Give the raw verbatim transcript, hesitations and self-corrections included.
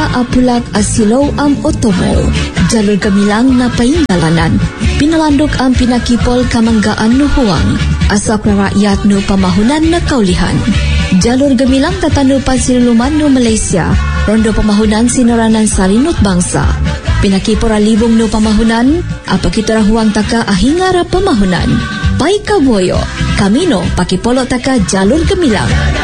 taka apulak asilaw am otomo. Jalur gamilang na paingalanan. Pinalandok ang pinakipol kamanggaan no huwang. Asak na rakyat no pamahunan na kaulihan. Jalur gamilang tatanupan sinuluman no Malaysia. Rondo pamahunan sinaranan salinot bangsa. Pinakipora libong no pamahunan. Apakitara huwang taka ahingara pamahunan. Pai kaboyo. Kamino pakipolo taka jalur gamilang.